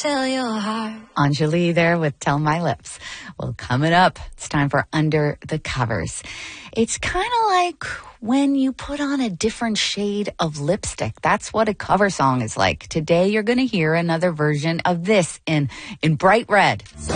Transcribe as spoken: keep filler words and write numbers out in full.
tell your heart. Anjali there with Tell My Lips. Well, coming up, it's time for Under the Covers. It's kind of like when you put on a different shade of lipstick. That's what a cover song is like. Today, you're going to hear another version of this in, in bright red.